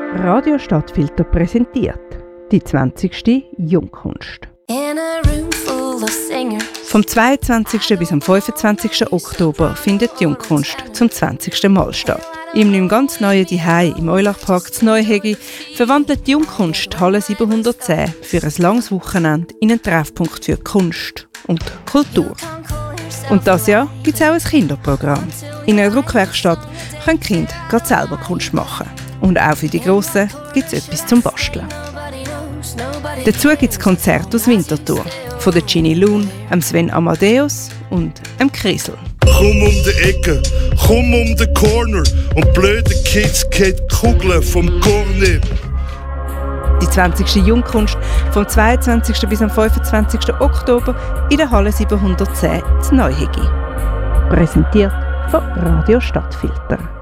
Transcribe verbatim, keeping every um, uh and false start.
Radio Stadtfilter präsentiert die zwanzigste Jungkunst. Vom zweiundzwanzigsten bis am fünfundzwanzigsten Oktober findet die Jungkunst zum zwanzigsten Mal statt. Im nicht ganz neuen Zuhause im Eulachpark zu Neuhegi verwandelt die Jungkunst die Halle siebenhundertzehn für ein langes Wochenende in einen Treffpunkt für Kunst und Kultur. Und dieses Jahr gibt es auch ein Kinderprogramm. In einer Druckwerkstatt können die Kinder gerade selber Kunst machen. Und auch für die Grossen gibt es etwas zum Basteln. Dazu gibt es Konzerte aus Winterthur. Von der Ginny Loon, dem Sven Amadeus und dem Krisel. Komm um die Ecke, komm um den Corner und blöde Kids geht Kugeln vom Korn. Die zwanzigste Jungkunst vom zweiundzwanzigsten bis am fünfundzwanzigsten Oktober in der Halle siebenhundertzehn zu Neuhegi. Präsentiert von Radio Stadtfilter.